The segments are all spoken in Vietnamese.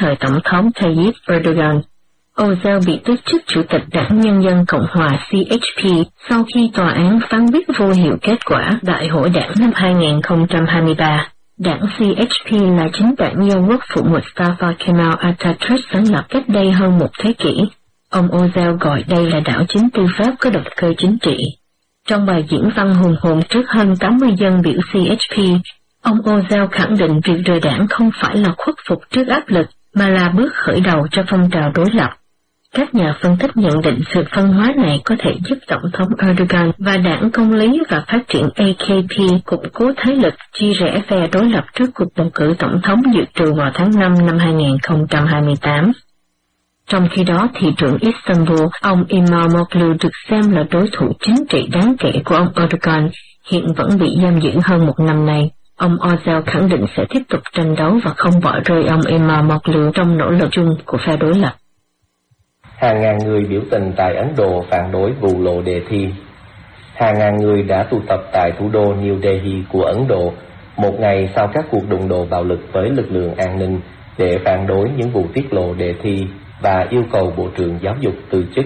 thời Tổng thống Tayyip Erdogan. Özel bị tước chức Chủ tịch Đảng Nhân dân Cộng hòa CHP sau khi tòa án phán quyết vô hiệu kết quả Đại hội đảng năm 2023. Đảng CHP là chính đảng do quốc phụ Mustafa Kemal Atatürk sáng lập cách đây hơn một thế kỷ. Ông Özel gọi đây là đảo chính tư pháp có động cơ chính trị. Trong bài diễn văn hùng hồn trước hơn 80 dân biểu CHP, ông Özel khẳng định việc rời đảng không phải là khuất phục trước áp lực, mà là bước khởi đầu cho phong trào đối lập. Các nhà phân tích nhận định sự phân hóa này có thể giúp Tổng thống Erdogan và Đảng Công lý và Phát triển AKP củng cố thế lực chia rẽ phe đối lập trước cuộc bầu cử tổng thống dự trù vào tháng 5 năm 2028. Trong khi đó, thị trưởng Istanbul, ông Imamoglu được xem là đối thủ chính trị đáng kể của ông Erdogan, hiện vẫn bị giam giữ hơn một năm nay. Ông Özel khẳng định sẽ tiếp tục tranh đấu và không bỏ rơi ông Imamoglu trong nỗ lực chung của phe đối lập. Hàng ngàn người biểu tình tại Ấn Độ phản đối vụ lộ đề thi. Hàng ngàn người đã tụ tập tại thủ đô New Delhi của Ấn Độ một ngày sau các cuộc đụng độ bạo lực với lực lượng an ninh để phản đối những vụ tiết lộ đề thi và yêu cầu Bộ trưởng Giáo dục từ chức.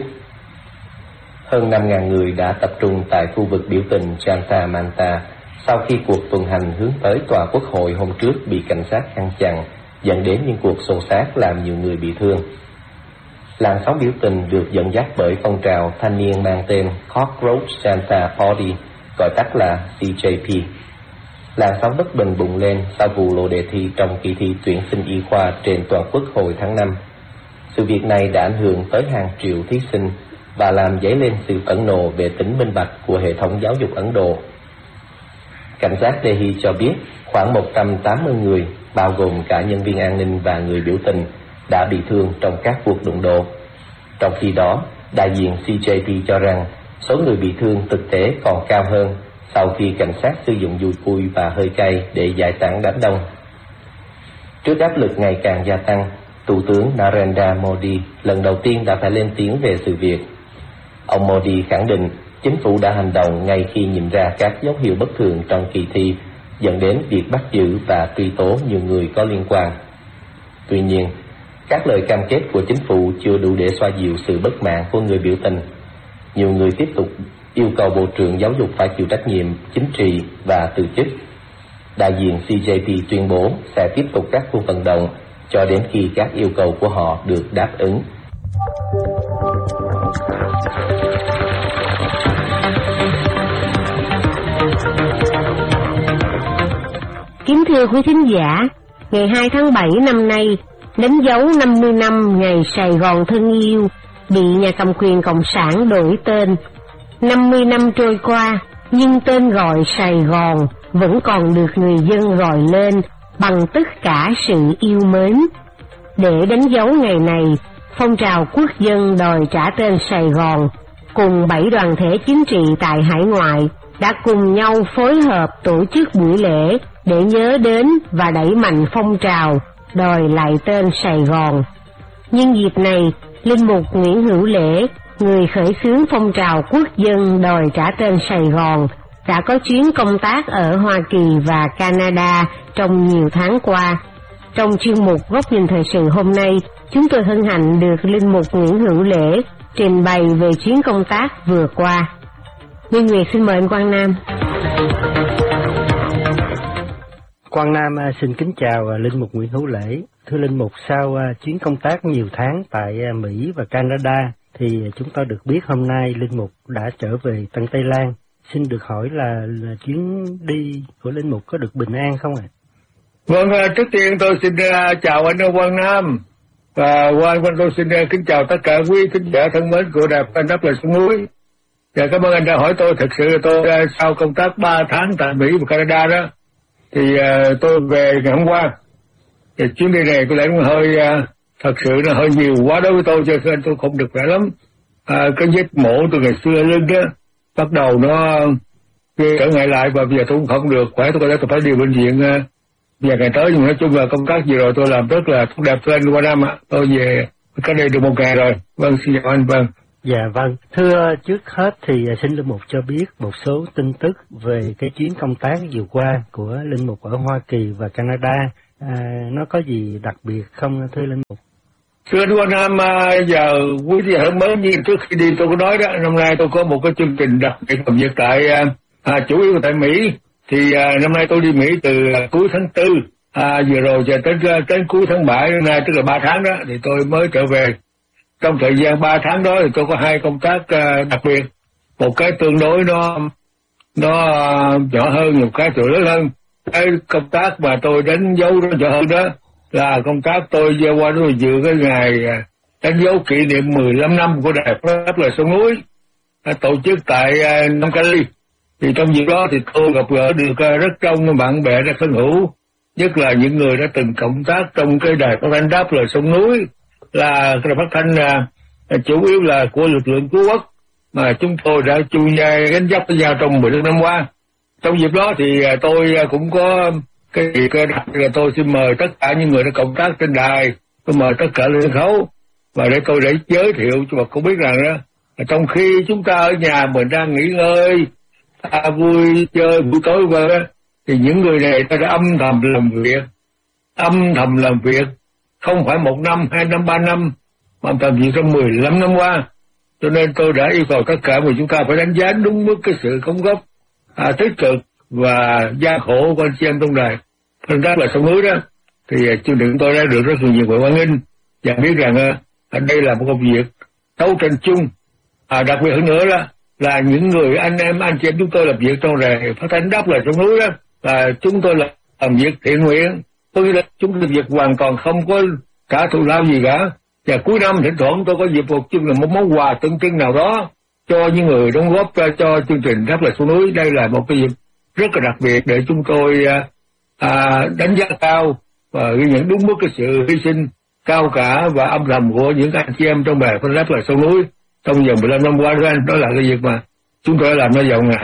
Hơn 5.000 người đã tập trung tại khu vực biểu tình Janta Manta sau khi cuộc tuần hành hướng tới tòa quốc hội hôm trước bị cảnh sát ngăn chặn, dẫn đến những cuộc xô xát làm nhiều người bị thương. Làn sóng biểu tình được dẫn dắt bởi phong trào thanh niên mang tên Cockroach Janta Party, gọi tắt là CJP. Làn sóng bất bình bùng lên sau vụ lộ đề thi trong kỳ thi tuyển sinh y khoa trên toàn quốc hồi tháng 5. Sự việc này đã ảnh hưởng tới hàng triệu thí sinh và làm dấy lên sự phẫn nộ về tính minh bạch của hệ thống giáo dục Ấn Độ. Cảnh sát Delhi cho biết khoảng 180 người, bao gồm cả nhân viên an ninh và người biểu tình, đã bị thương trong các cuộc đụng độ. Trong khi đó, đại diện CJP cho rằng số người bị thương thực tế còn cao hơn sau khi cảnh sát sử dụng dùi cui và hơi cay để giải tán đám đông. Trước áp lực ngày càng gia tăng, Thủ tướng Narendra Modi lần đầu tiên đã phải lên tiếng về sự việc. Ông Modi khẳng định chính phủ đã hành động ngay khi nhìn ra các dấu hiệu bất thường trong kỳ thi, dẫn đến việc bắt giữ và truy tố nhiều người có liên quan. Tuy nhiên, các lời cam kết của chính phủ chưa đủ để xoa dịu sự bất mãn của người biểu tình. Nhiều người tiếp tục yêu cầu Bộ trưởng Giáo dục phải chịu trách nhiệm chính trị và từ chức. Đại diện CJP tuyên bố sẽ tiếp tục các cuộc vận động cho đến khi các yêu cầu của họ được đáp ứng. Kính thưa quý thính giả, ngày 2 tháng 7 năm nay, đánh dấu 50 năm ngày Sài Gòn thân yêu bị nhà cầm quyền Cộng sản đổi tên. 50 năm trôi qua, nhưng tên gọi Sài Gòn vẫn còn được người dân gọi lên bằng tất cả sự yêu mến. Để đánh dấu ngày này, phong trào quốc dân đòi trả tên Sài Gòn cùng 7 đoàn thể chính trị tại hải ngoại đã cùng nhau phối hợp tổ chức buổi lễ để nhớ đến và đẩy mạnh phong trào đòi lại tên Sài Gòn. Nhân dịp này, Linh mục Nguyễn Hữu Lễ, người khởi xướng phong trào quốc dân đòi trả tên Sài Gòn, đã có chuyến công tác ở Hoa Kỳ và Canada trong nhiều tháng qua. Trong chuyên mục Góc nhìn thời sự hôm nay, chúng tôi hân hạnh được Linh mục Nguyễn Hữu Lễ trình bày về chuyến công tác vừa qua. Nguyên Nguyệt xin mời anh Quang Nam. Quang Nam xin kính chào Linh mục Nguyễn Hữu Lễ. Thưa Linh mục, sau chuyến công tác nhiều tháng tại Mỹ và Canada, thì chúng tôi được biết hôm nay Linh mục đã trở về Tân Tây Lan. Xin được hỏi là chuyến đi của Linh mục có được bình an không ạ? Vâng, trước tiên tôi xin chào anh Quang Nam, và tôi xin kính chào tất cả quý khán giả thân mến của đài Fan Đáp Lời Sông Núi. Và cảm ơn anh đã hỏi tôi. Thật sự tôi sau công tác 3 tháng tại Mỹ và Canada đó, thì tôi về ngày hôm qua. Thì chuyến đi này có lẽ nó hơi thật sự nó hơi nhiều quá đối với tôi, cho nên tôi không được khỏe lắm. Cái vết mổ từ ngày xưa lưng đó bắt đầu nó trở ngại lại, và bây giờ tôi cũng không được khỏe. Tôi có lẽ tôi phải đi bệnh viện vài ngày tới, nhưng mà nói chung là công tác vừa rồi tôi làm rất là tốt đẹp cho anh Quang Nam ạ. Tôi về cái đây được một ngày rồi. Vâng, xin chào anh. Vâng. Dạ vâng, thưa trước hết thì xin Linh mục cho biết một số tin tức về cái chuyến công tác vừa qua của Linh mục ở Hoa Kỳ và Canada, nó có gì đặc biệt không thưa linh mục? Thưa anh Quang Nam, giờ quý vị hãy mới như trước khi đi tôi có nói đó, năm nay tôi có một cái chương trình đặc biệt làm việc tại chủ yếu tại Mỹ. Thì năm nay tôi đi Mỹ từ cuối tháng 4 vừa rồi cho đến cuối tháng 7 năm nay, tức là 3 tháng đó thì tôi mới trở về. Trong thời gian 3 tháng đó thì tôi có 2 công tác đặc biệt, một cái tương đối nó nhỏ hơn, một cái lớn hơn. Cái công tác mà tôi đánh dấu nó nhỏ hơn đó là công tác tôi gieo qua tôi dự cái ngày đánh dấu kỷ niệm 15 năm của Đài Phát Lời Sông Núi tổ chức tại Nam Cali. Thì trong dịp đó thì tôi gặp gỡ được rất đông bạn bè rất thân hữu, nhất là những người đã từng cộng tác trong cái Đài Phát Thanh Đáp Lời Sông Núi, là cái đài phát thanh chủ yếu là của lực lượng cứu quốc mà chúng tôi đã chung gánh vác với nhau trong 15 năm qua. Trong dịp đó thì tôi cũng có cái việc đặc biệt là tôi xin mời tất cả những người đã cộng tác trên đài, tôi mời tất cả lên sân khấu và để tôi giới thiệu cho bà con biết rằng đó, trong khi chúng ta ở nhà mình đang nghỉ ngơi, vui chơi buổi tối qua đó, thì những người này ta đã âm thầm làm việc, không phải 1 năm, 2 năm, 3 năm, mà âm thầm việc trong 15 năm qua. Cho nên tôi đã yêu cầu tất cả chúng ta phải đánh giá đúng mức cái sự đóng góp tích cực và gian khổ của anh chị em trong đài Phát Đáp Lời Sông Núi đó. Thì chương trình tôi đã được rất nhiều người hoan nghênh và biết rằng đây là một công việc đấu tranh chung. Đặc biệt hơn nữa là những người anh chị em chúng tôi làm việc trong đài Phát Thanh Đáp Lời Sông Núi đó, là chúng tôi làm việc thiện nguyện, có nghĩa là chúng tôi việc hoàn toàn không có trả thù lao gì cả. Và cuối năm thỉnh thoảng tôi có dịp một món quà tượng trưng nào đó cho những người đóng góp cho chương trình Đáp Lời Sông Núi. Đây là một cái dịp rất là đặc biệt để chúng tôi đánh giá cao và ghi nhận đúng mức cái sự hy sinh cao cả và âm thầm của những anh chị em trong đài Phát Đáp Lời Sông Núi trong vòng 15 năm qua đó anh. Đó là cái việc mà chúng tôi đã làm nó vào ngày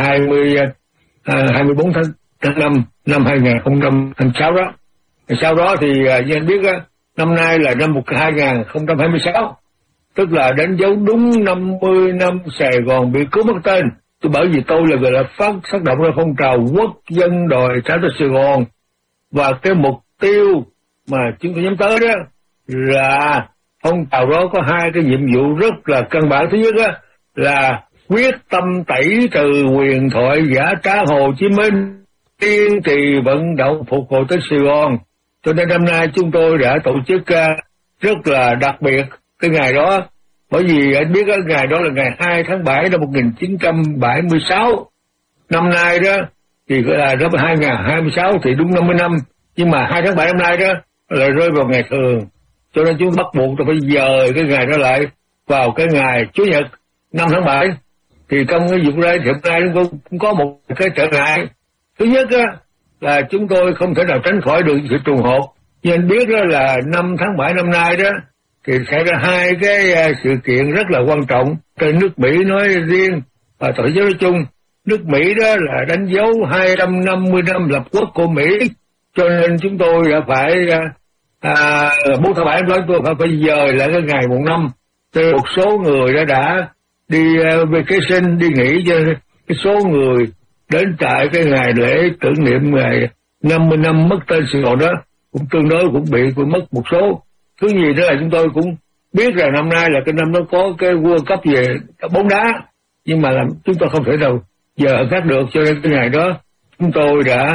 24 tháng 5 năm 2006 đó. Sau đó thì như anh biết năm nay là năm 2026, tức là đánh dấu đúng 50 năm Sài Gòn bị cứu mất tên. Bởi vì tôi là người đã phát động ra phong trào quốc dân đòi trả tới Sài Gòn, và cái mục tiêu mà chúng tôi nhắm tới đó là phong trào đó có 2 cái nhiệm vụ rất là căn bản. Thứ nhất là quyết tâm tẩy trừ huyền thoại giả trá Hồ Chí Minh, kiên trì vận động phục hồi tới Sài Gòn. Cho nên năm nay chúng tôi đã tổ chức rất là đặc biệt cái ngày đó, bởi vì anh biết ngày đó là ngày 2 tháng 7 năm 1976. Năm nay đó thì là năm 2026 thì đúng 50 năm, nhưng mà 2 tháng 7 năm nay đó là rơi vào ngày thường, cho nên chúng bắt buộc phải dời cái ngày đó lại vào cái ngày Chủ nhật 5 tháng 7. Thì trong cái dịp đây thì hôm nay cũng có một cái trở ngại. Thứ nhất là chúng tôi không thể nào tránh khỏi được sự trùng hợp. Nhưng anh biết đó là 5 tháng 7 năm nay đó thì xảy ra 2 cái sự kiện rất là quan trọng trên nước Mỹ nói riêng và toàn thế giới nói chung. Nước Mỹ đó là đánh dấu 250 năm lập quốc của Mỹ, cho nên chúng tôi đã phải 4 tháng 7 năm tôi phải dời lại cái ngày 1 năm. Cho một số người đã đi vacation, đi nghỉ, cho cái số người đến tại cái ngày lễ tưởng niệm ngày 50 năm mất tên Sài Gòn đó cũng tương đối cũng bị mất một số. Thứ gì đó là chúng tôi cũng biết rằng năm nay là cái năm nó có cái World Cup về bóng đá, nhưng mà chúng tôi không thể nào giờ khác được, cho nên cái ngày đó chúng tôi đã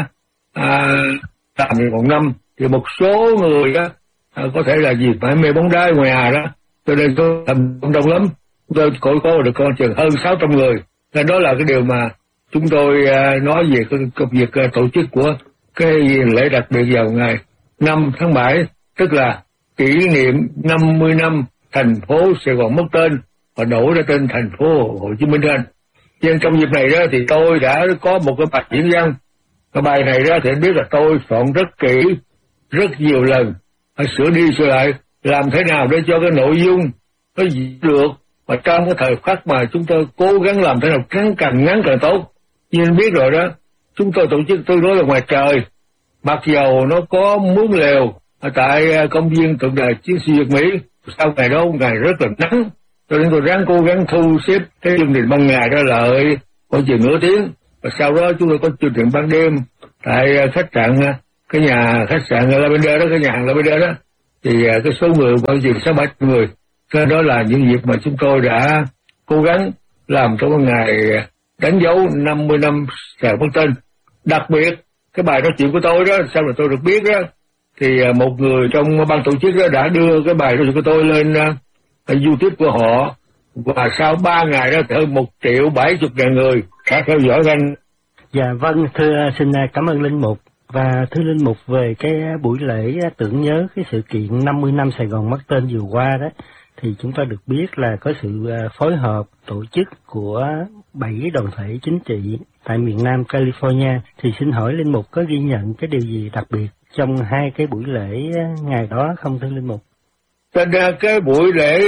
làm được 1 năm. Thì một số người đó có thể là gì phải mê bóng đá ngoài đó, cho nên tôi làm đông lắm. Tôi có được con chừng hơn 600 người. Nên đó là cái điều mà chúng tôi nói về cái việc tổ chức của cái lễ đặc biệt vào ngày 5 tháng 7, tức là kỷ niệm 50 năm thành phố Sài Gòn mất tên và đổi ra tên thành phố Hồ Chí Minh lên. Nên trong dịp này đó thì tôi đã có một cái bài diễn văn. Cái bài này đó thì anh biết là tôi soạn rất kỹ, rất nhiều lần, phải sửa đi sửa lại, làm thế nào để cho cái nội dung nó diễn được. Mà trong cái thời khắc mà chúng tôi cố gắng làm thế nào càng ngắn càng tốt. Nhưng anh biết rồi đó, chúng tôi tổ chức tương đối là ngoài trời, mặc dầu nó có mướn lều ở tại công viên tượng đài chiến sĩ Việt Mỹ. Sau ngày đó ngày rất là nắng, cho nên tôi ráng cố gắng thu xếp cái chương trình ban ngày đó lại khoảng chừng nửa tiếng, và sau đó chúng tôi có chương trình ban đêm tại khách sạn cái nhà khách sạn Lavender đó, cái nhà hàng Lavender đó, thì cái số người bao nhiêu 600-700 người. Cái đó là những việc mà chúng tôi đã cố gắng làm trong ngày đánh dấu 50 năm Sài Gòn Bắc Tên. Đặc biệt cái bài nói chuyện của tôi đó, sau này tôi được biết đó, thì một người trong ban tổ chức đó đã đưa cái bài nói chuyện của tôi lên YouTube của họ, và sau 3 ngày đó hơn 1.070.000 người đã theo dõi anh. Dạ vâng, thưa xin cảm ơn Linh Mục. Và thưa Linh Mục, về cái buổi lễ tưởng nhớ cái sự kiện 50 năm Sài Gòn Bắc Tên vừa qua đó, thì chúng ta được biết là có sự phối hợp tổ chức của 7 đoàn thể chính trị tại miền Nam California. Thì xin hỏi Linh Mục có ghi nhận cái điều gì đặc biệt trong 2 cái buổi lễ ngày đó không thưa Linh Mục? Trên cái buổi lễ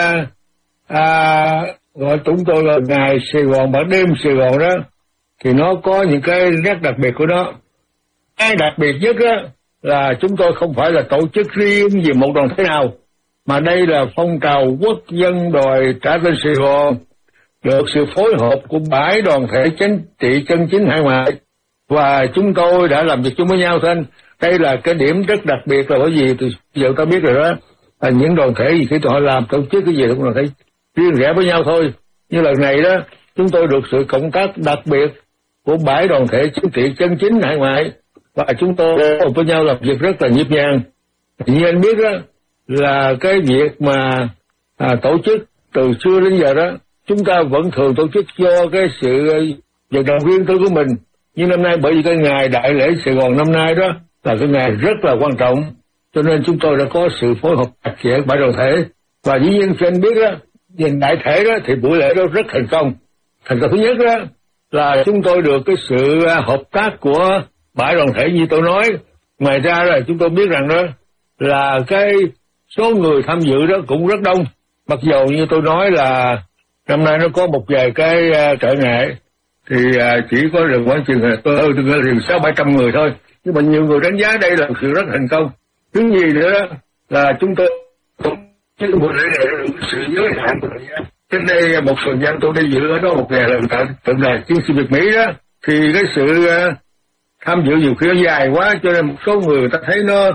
gọi chúng tôi là ngày Sài Gòn và đêm Sài Gòn đó, thì nó có những cái rất đặc biệt của nó. Cái đặc biệt nhất đó là chúng tôi không phải là tổ chức riêng về một đoàn thể nào, mà đây là phong trào quốc dân đòi trả tên Sài Gòn, được sự phối hợp của 7 đoàn thể chính trị chân chính hải ngoại, và chúng tôi đã làm việc chung với nhau. Thôi, đây là cái điểm rất đặc biệt, là bởi vì từ giờ ta biết rồi đó, là những đoàn thể gì khi họ làm tổ chức cái gì cũng là thấy riêng rẽ với nhau thôi. Như lần này đó, chúng tôi được sự cộng tác đặc biệt của 7 đoàn thể chính trị chân chính hải ngoại, và chúng tôi phối hợp với nhau làm việc rất là nhịp nhàng. Như anh biết đó, là cái việc mà tổ chức từ xưa đến giờ đó, chúng ta vẫn thường tổ chức do cái sự vận động viên tư của mình. Nhưng năm nay bởi vì cái ngày đại lễ Sài Gòn năm nay đó là cái ngày rất là quan trọng, cho nên chúng tôi đã có sự phối hợp chặt chẽ với 7 đoàn thể. Và dĩ nhiên cho anh biết đó, nhìn đại thể đó thì buổi lễ đó rất thành công. Thành công thứ nhất đó là chúng tôi được cái sự hợp tác của 7 đoàn thể như tôi nói. Ngoài ra là chúng tôi biết rằng đó là cái số người tham dự đó cũng rất đông. Mặc dù như tôi nói là năm nay nó có một vài cái trở ngại, thì chỉ có được khoảng chừng 600-700 người thôi. Nhưng mà nhiều người đánh giá đây là một sự rất thành công. Thứ gì nữa đó là chúng tôi chứ buổi lễ này nó được sự giới hạn của thời gian. Trên đây một thời gian tôi đi dự ở đó một ngày là tượng đài chiến sĩ Việt Mỹ đó, thì cái sự tham dự nhiều khi nó dài quá, cho nên một số người ta thấy nó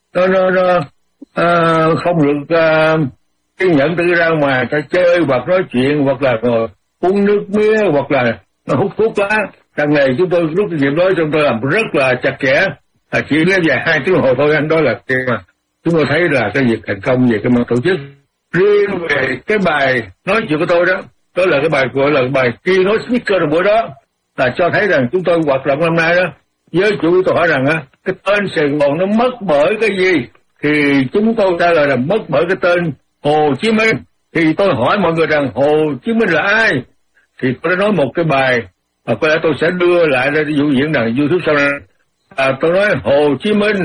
không được kiên nhẫn tự ra ngoài ta chơi hoặc nói chuyện hoặc là ngồi uống nước mía hoặc là nó hút thuốc lá. Đằng này chúng tôi rút kinh nghiệm đó, chúng tôi làm rất là chặt chẽ, chỉ lấy dài 2 tiếng đồng hồ thôi anh. Đó là cái mà chúng tôi thấy là cái việc thành công về cái mặt tổ chức. Riêng về cái bài nói chuyện của tôi đó, đó là cái bài gọi là bài keynote speaker trong buổi đó, là cho thấy rằng chúng tôi hoạt động năm nay đó, với chủ tôi hỏi rằng á, cái tên Sài Gòn nó mất bởi cái gì, thì chúng tôi trả lời là mất bởi cái tên Hồ Chí Minh. Thì tôi hỏi mọi người rằng Hồ Chí Minh là ai, thì tôi đã nói một cái bài và có lẽ tôi sẽ đưa lại ra vụ diễn đàn YouTube sau này. Tôi nói Hồ Chí Minh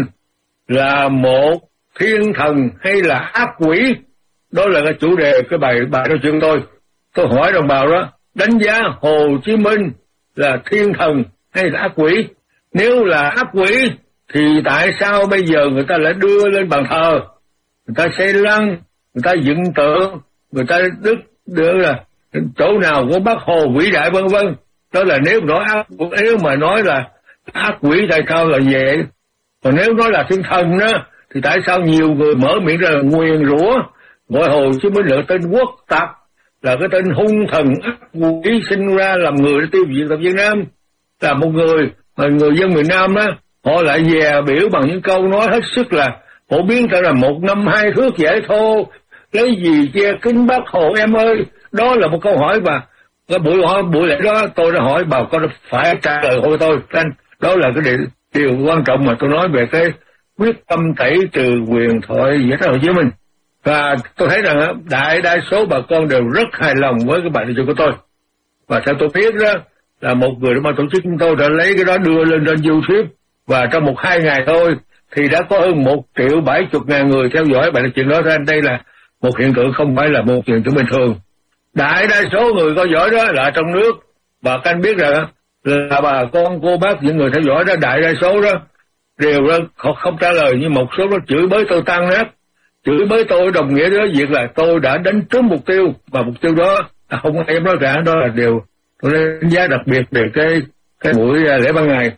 là một thiên thần hay là ác quỷ. Đó là cái chủ đề cái bài nói chuyện tôi. Tôi hỏi đồng bào đó, đánh giá Hồ Chí Minh là thiên thần hay là ác quỷ? Nếu là ác quỷ thì tại sao bây giờ người ta lại đưa lên bàn thờ, người ta xây lăng, người ta dựng tượng, người ta đưa là chỗ nào của Bác Hồ vĩ đại vân vân. Đó là nếu mà nói là ác quỷ tại sao là vậy? Còn nếu nói là thiên thần đó thì tại sao nhiều người mở miệng ra là nguyền rủa gọi Hồ Chí Minh là tên quốc tặc, là cái tên hung thần ác quỷ sinh ra làm người để tiêu diệt tập Việt Nam. Là một người mà người dân miền Nam á, họ lại dè biểu bằng những câu nói hết sức là phổ biến, trở là 1 năm 2 thước dễ thô, lấy gì che kính Bác Hồ em ơi. Đó là một câu hỏi mà cái buổi lễ đó tôi đã hỏi bà con phải trả lời của tôi. Đó là cái điều quan trọng mà tôi nói về cái quyết tâm tẩy trừ quyền thoại về Hồ Chí Minh. Và tôi thấy rằng đại đa số bà con đều rất hài lòng với cái bài nói chuyện của tôi. Và theo tôi biết đó là một người trong ban tổ chức chúng tôi đã lấy cái đó đưa lên YouTube, và trong 1-2 ngày thôi thì đã có hơn 1.070.000 người theo dõi bài nói chuyện đó. Nên đây là một hiện tượng, không phải là một hiện tượng bình thường. Đại đa số người theo dõi đó là trong nước, và các anh biết rằng là bà con cô bác những người theo dõi đó, đại đa số đó đều không trả lời, nhưng một số đó chửi bới tôi tan nát. Chửi bới tôi đồng nghĩa với việc là tôi đã đánh trúng mục tiêu, và mục tiêu đó không ai nói cả. Đó là điều tôi đánh giá đặc biệt về cái buổi lễ ban ngày.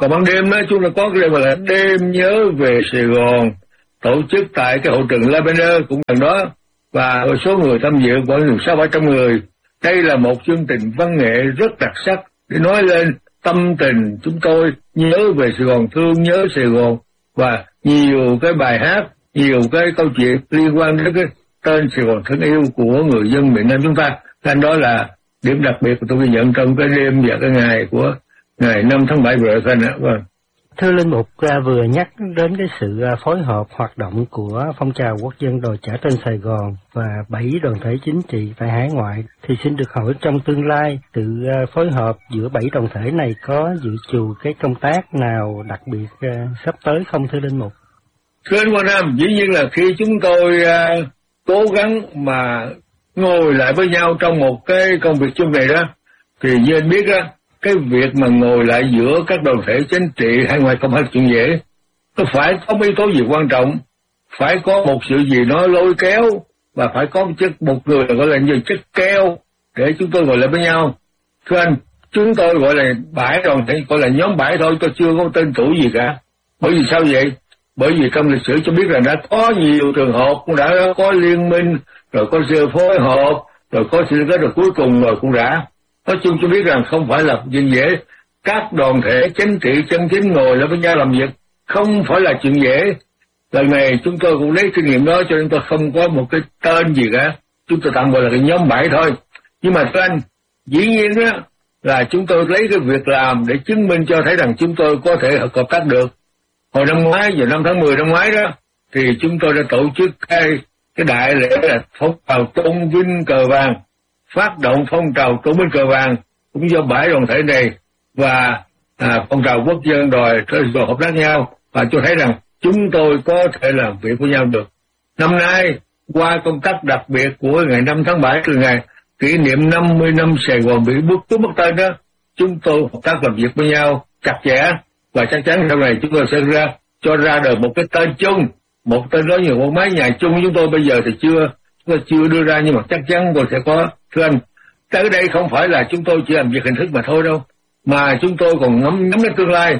Còn ban đêm đó chúng ta có cái đêm gọi là đêm nhớ về Sài Gòn, tổ chức tại cái hội trường Lavender cũng gần đó, và số người tham dự khoảng 600-700 người. Đây là một chương trình văn nghệ rất đặc sắc để nói lên tâm tình chúng tôi nhớ về Sài Gòn, thương nhớ Sài Gòn, và nhiều cái bài hát, nhiều cái câu chuyện liên quan đến cái tên Sài Gòn thân yêu của người dân miền Nam chúng ta. Nên đó là điểm đặc biệt của tôi ghi nhận trong cái đêm và cái ngày của ngày 5 tháng 7 vừa rồi. Vâng. Thưa Linh Mục, vừa nhắc đến cái sự phối hợp hoạt động của phong trào quốc dân đòi trả tên Sài Gòn và 7 đoàn thể chính trị tại hải ngoại, thì xin được hỏi trong tương lai sự phối hợp giữa 7 đoàn thể này có dự trù cái công tác nào đặc biệt sắp tới không thưa Linh Mục? Thưa anh Quang Nam, dĩ nhiên là khi chúng tôi cố gắng mà ngồi lại với nhau trong một cái công việc chung này đó, thì như anh biết á, cái việc mà ngồi lại giữa các đoàn thể chính trị hải ngoại không phải chuyện dễ. Nó phải có yếu tố gì quan trọng, phải có một sự gì nó lôi kéo, và phải có một người gọi là như chất keo để chúng tôi ngồi lại với nhau. Thưa anh, chúng tôi gọi là 7 đoàn thể, gọi là nhóm 7 thôi, tôi chưa có tên tuổi gì cả. Bởi vì sao vậy? Bởi vì trong lịch sử cho biết rằng đã có nhiều trường hợp cũng đã có liên minh, rồi có sự phối hợp, rồi có sự kết, rồi cuối cùng rồi cũng đã. Nói chung cho biết rằng không phải là chuyện dễ. Các đoàn thể chính trị chân chính ngồi lại với nhau làm việc không phải là chuyện dễ. Lần này chúng tôi cũng lấy kinh nghiệm đó, cho nên tôi không có một cái tên gì cả. Chúng tôi tạm gọi là cái nhóm 7 thôi. Nhưng mà thưa anh, dĩ nhiên đó là chúng tôi lấy cái việc làm để chứng minh cho thấy rằng chúng tôi có thể hợp tác được. Hồi năm ngoái, vào 5 tháng 10 năm ngoái đó, thì chúng tôi đã tổ chức cái đại lễ là phong trào tôn vinh cờ vàng, phát động phong trào tôn vinh cờ vàng cũng do 7 đoàn thể này và phong trào quốc dân đòi hợp tác nhau, và tôi thấy rằng chúng tôi có thể làm việc với nhau được. Năm nay, qua công tác đặc biệt của ngày 5 tháng 7 từ ngày kỷ niệm 50 năm Sài Gòn bị mất tên đó, chúng tôi hợp tác làm việc với nhau chặt chẽ, và chắc chắn sau này chúng tôi sẽ cho ra đời một cái tên chung, một tên đó như một mái nhà chung. Chúng tôi bây giờ thì chúng tôi chưa đưa ra, nhưng mà chắc chắn tôi sẽ có. Thưa anh, tới đây không phải là chúng tôi chỉ làm việc hình thức mà thôi đâu, mà chúng tôi còn ngắm đến tương lai.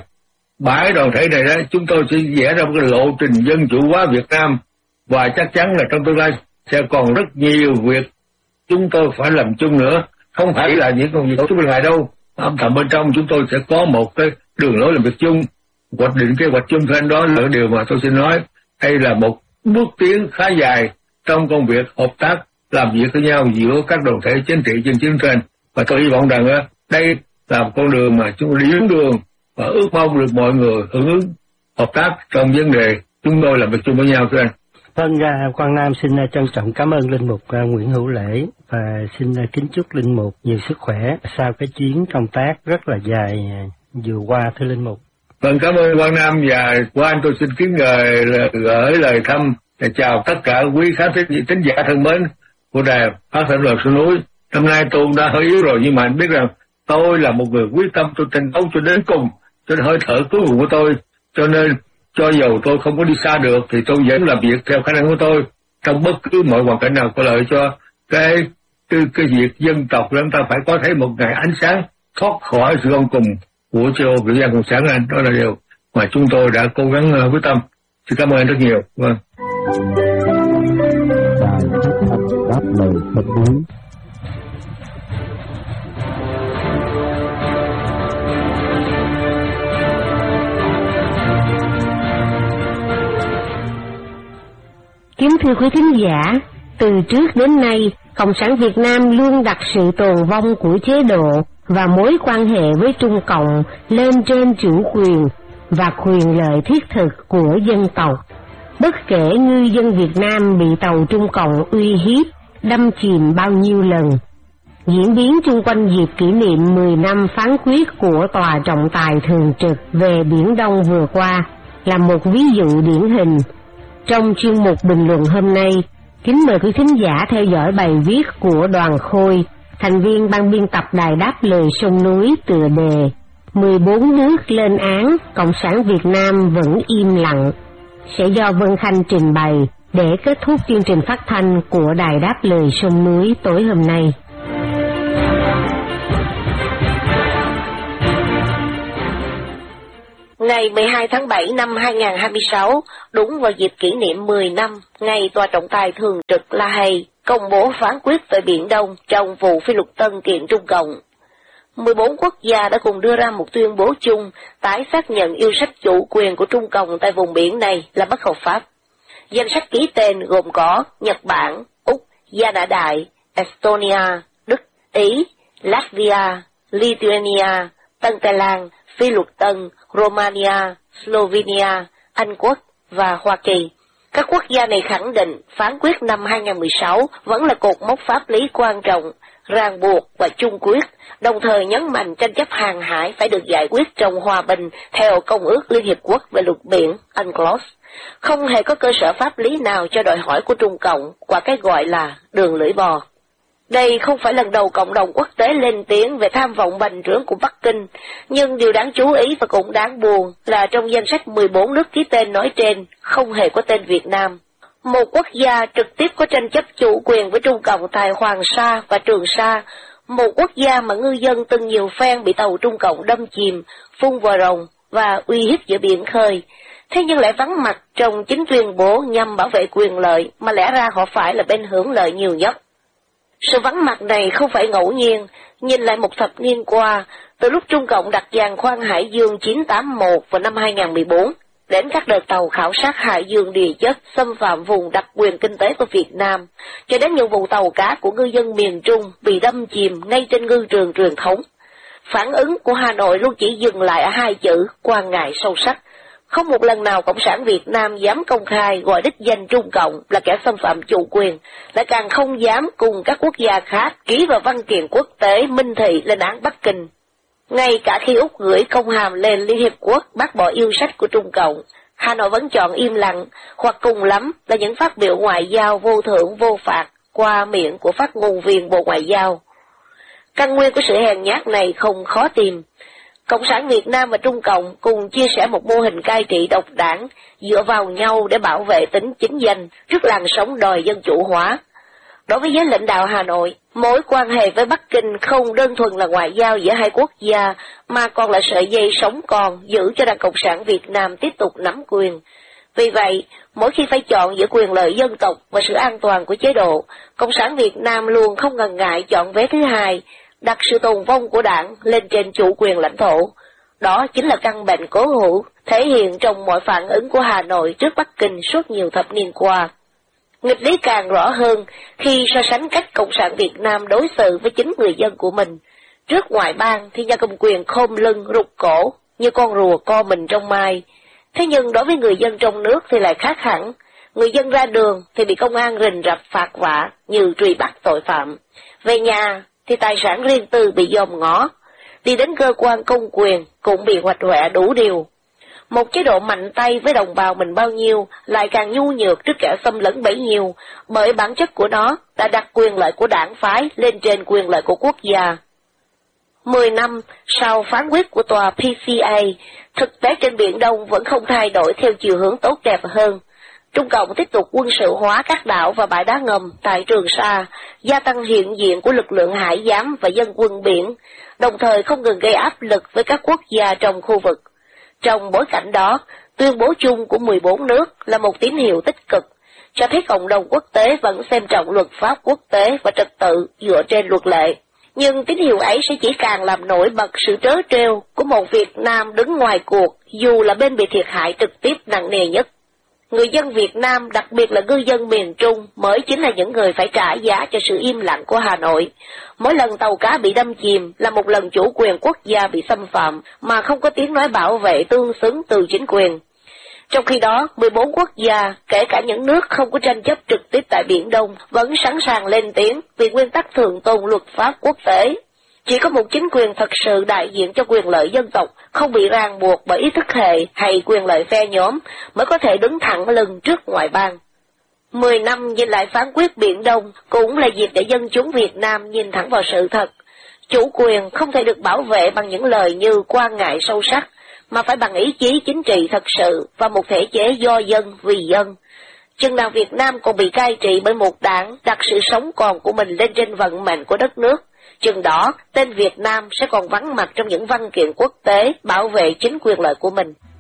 7 đoàn thể này đó, chúng tôi sẽ vẽ ra một cái lộ trình dân chủ hóa Việt Nam, và chắc chắn là trong tương lai sẽ còn rất nhiều việc chúng tôi phải làm chung nữa, không phải là những công việc tổ chức bên ngoài đâu. Âm thầm bên trong chúng tôi sẽ có một cái đường lối làm việc chung, hoạch định kế hoạch chung. Trên đó là điều mà tôi xin nói, đây là một bước tiến khá dài trong công việc hợp tác làm việc với nhau giữa các đoàn thể chính trị trên chiến trên. Và tôi hy vọng rằng đây là một con đường mà chúng tôi đi hướng đường, và ước mong được mọi người hưởng ứng hợp tác trong vấn đề chúng tôi làm việc chung với nhau. Thưa anh. Vâng, Quang Nam xin trân trọng cảm ơn Linh Mục Nguyễn Hữu Lễ, và xin kính chúc Linh Mục nhiều sức khỏe sau cái chuyến công tác rất là dài vừa qua thưa Linh Mục. Vâng, cảm ơn Quang Nam, và qua anh tôi xin kính gửi lời thăm và chào tất cả quý khán thính giả thân mến của đài phát thanh Lời Sông Núi. Năm nay tôi đã hơi yếu rồi, nhưng mà anh biết rằng tôi là một người quyết tâm, tôi tranh đấu cho đến cùng, cho đến hơi thở cuối cùng của tôi. Cho nên cho dầu tôi không có đi xa được thì tôi vẫn làm việc theo khả năng của tôi trong bất cứ mọi hoàn cảnh nào có lợi cho cái việc dân tộc. Chúng ta phải có thấy một ngày ánh sáng thoát khỏi sự gông cùng của châu Âu Việt Nam Cộng sản. Anh, đó là điều mà chúng tôi đã cố gắng quyết tâm. Xin cảm ơn anh rất nhiều. Vâng. Đáp lời thật đúng. Kính thưa quý thính giả, từ trước đến nay, Cộng sản Việt Nam luôn đặt sự tồn vong của chế độ và mối quan hệ với Trung Cộng lên trên chủ quyền và quyền lợi thiết thực của dân tộc. Bất kể ngư dân Việt Nam bị tàu Trung Cộng uy hiếp, đâm chìm bao nhiêu lần. Diễn biến chung quanh dịp kỷ niệm 10 năm phán quyết của Tòa trọng tài thường trực về Biển Đông vừa qua là một ví dụ điển hình. Trong chuyên mục bình luận hôm nay, kính mời quý thính giả theo dõi bài viết của Đoàn Khôi, thành viên ban biên tập Đài Đáp Lời Sông Núi, tựa đề 14 nước lên án, Cộng sản Việt Nam vẫn im lặng, sẽ do Vân Khanh trình bày để kết thúc chương trình phát thanh của Đài Đáp Lời Sông Núi tối hôm nay. Ngày 12 tháng 7 năm 2026, đúng vào dịp kỷ niệm 10 năm, ngày Tòa trọng tài thường trực La Hay công bố phán quyết về Biển Đông trong vụ Phi Luật Tân kiện Trung Cộng. 14 quốc gia đã cùng đưa ra một tuyên bố chung tái xác nhận yêu sách chủ quyền của Trung Cộng tại vùng biển này là bất hợp pháp. Danh sách ký tên gồm có Nhật Bản, Úc, Gia Nã Đại, Estonia, Đức, Ý, Latvia, Lithuania, Tân Tây Lan, Phi Luật Tân, Romania, Slovenia, Anh Quốc và Hoa Kỳ. Các quốc gia này khẳng định phán quyết năm 2016 vẫn là cột mốc pháp lý quan trọng, ràng buộc và chung quyết, đồng thời nhấn mạnh tranh chấp hàng hải phải được giải quyết trong hòa bình theo Công ước Liên Hiệp Quốc về luật biển UNCLOS. Không hề có cơ sở pháp lý nào cho đòi hỏi của Trung Cộng qua cái gọi là đường lưỡi bò. Đây không phải lần đầu cộng đồng quốc tế lên tiếng về tham vọng bành trướng của Bắc Kinh, nhưng điều đáng chú ý và cũng đáng buồn là trong danh sách 14 nước ký tên nói trên không hề có tên Việt Nam. Một quốc gia trực tiếp có tranh chấp chủ quyền với Trung Cộng tại Hoàng Sa và Trường Sa, một quốc gia mà ngư dân từng nhiều phen bị tàu Trung Cộng đâm chìm, phun vòi rồng và uy hiếp giữa biển khơi. Thế nhưng lại vắng mặt trong chính tuyên bố nhằm bảo vệ quyền lợi mà lẽ ra họ phải là bên hưởng lợi nhiều nhất. Sự vắng mặt này không phải ngẫu nhiên, nhìn lại một thập niên qua, từ lúc Trung Cộng đặt giàn khoan Hải Dương 981 vào năm 2014, đến các đợt tàu khảo sát Hải Dương địa chất xâm phạm vùng đặc quyền kinh tế của Việt Nam, cho đến những vụ tàu cá của ngư dân miền Trung bị đâm chìm ngay trên ngư trường truyền thống. Phản ứng của Hà Nội luôn chỉ dừng lại ở hai chữ quan ngại sâu sắc. Không một lần nào Cộng sản Việt Nam dám công khai gọi đích danh Trung Cộng là kẻ xâm phạm chủ quyền, lại càng không dám cùng các quốc gia khác ký vào văn kiện quốc tế minh thị lên án Bắc Kinh. Ngay cả khi Úc gửi công hàm lên Liên Hiệp Quốc bác bỏ yêu sách của Trung Cộng, Hà Nội vẫn chọn im lặng, hoặc cùng lắm là những phát biểu ngoại giao vô thưởng vô phạt qua miệng của phát ngôn viên Bộ Ngoại giao. Căn nguyên của sự hèn nhát này không khó tìm. Cộng sản Việt Nam và Trung Cộng cùng chia sẻ một mô hình cai trị độc đảng, dựa vào nhau để bảo vệ tính chính danh trước làn sóng đòi dân chủ hóa. Đối với giới lãnh đạo Hà Nội, mối quan hệ với Bắc Kinh không đơn thuần là ngoại giao giữa hai quốc gia, mà còn là sợi dây sống còn giữ cho Đảng Cộng sản Việt Nam tiếp tục nắm quyền. Vì vậy, mỗi khi phải chọn giữa quyền lợi dân tộc và sự an toàn của chế độ, Cộng sản Việt Nam luôn không ngần ngại chọn vé thứ hai, đặt sự tồn vong của đảng lên trên chủ quyền lãnh thổ. Đó chính là căn bệnh cố hữu, thể hiện trong mọi phản ứng của Hà Nội trước Bắc Kinh suốt nhiều thập niên qua. Nghịch lý càng rõ hơn khi so sánh cách Cộng sản Việt Nam đối xử với chính người dân của mình. Trước ngoại bang thì nhà cầm quyền khom lưng rụt cổ, như con rùa co mình trong mai. Thế nhưng đối với người dân trong nước thì lại khác hẳn. Người dân ra đường thì bị công an rình rập phạt vạ như truy bắt tội phạm. Về nhà thì tài sản riêng tư bị dòm ngó. Đi đến cơ quan công quyền cũng bị hoạch hoẹ đủ điều. Một chế độ mạnh tay với đồng bào mình bao nhiêu lại càng nhu nhược trước kẻ xâm lấn bấy nhiêu, bởi bản chất của nó đã đặt quyền lợi của đảng phái lên trên quyền lợi của quốc gia. 10 năm sau phán quyết của tòa PCA, thực tế trên Biển Đông vẫn không thay đổi theo chiều hướng tốt đẹp hơn. Trung Cộng tiếp tục quân sự hóa các đảo và bãi đá ngầm tại Trường Sa, gia tăng hiện diện của lực lượng hải giám và dân quân biển, đồng thời không ngừng gây áp lực với các quốc gia trong khu vực. Trong bối cảnh đó, tuyên bố chung của 14 nước là một tín hiệu tích cực, cho thấy cộng đồng quốc tế vẫn xem trọng luật pháp quốc tế và trật tự dựa trên luật lệ. Nhưng tín hiệu ấy sẽ chỉ càng làm nổi bật sự trớ trêu của một Việt Nam đứng ngoài cuộc, dù là bên bị thiệt hại trực tiếp nặng nề nhất. Người dân Việt Nam, đặc biệt là ngư dân miền Trung, mới chính là những người phải trả giá cho sự im lặng của Hà Nội. Mỗi lần tàu cá bị đâm chìm là một lần chủ quyền quốc gia bị xâm phạm, mà không có tiếng nói bảo vệ tương xứng từ chính quyền. Trong khi đó, 14 quốc gia, kể cả những nước không có tranh chấp trực tiếp tại Biển Đông, vẫn sẵn sàng lên tiếng vì nguyên tắc thượng tôn luật pháp quốc tế. Chỉ có một chính quyền thật sự đại diện cho quyền lợi dân tộc, không bị ràng buộc bởi ý thức hệ hay quyền lợi phe nhóm, mới có thể đứng thẳng lưng trước ngoại bang. 10 năm nhìn lại phán quyết Biển Đông cũng là dịp để dân chúng Việt Nam nhìn thẳng vào sự thật. Chủ quyền không thể được bảo vệ bằng những lời như quan ngại sâu sắc, mà phải bằng ý chí chính trị thật sự và một thể chế do dân vì dân. Chừng nào Việt Nam còn bị cai trị bởi một đảng đặt sự sống còn của mình lên trên vận mệnh của đất nước, chừng đó tên Việt Nam sẽ còn vắng mặt trong những văn kiện quốc tế bảo vệ chính quyền lợi của mình.